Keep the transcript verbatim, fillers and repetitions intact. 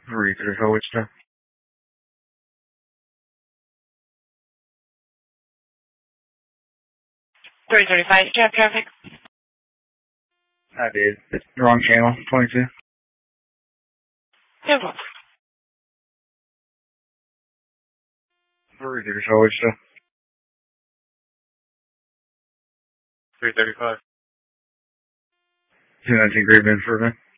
three thirty-five Wichita. three thirty-five, did you have traffic? I did. It's the wrong channel, twenty-two. No problem. three thirty-five Wichita. three thirty-five. two nineteen Great Bend, Furman.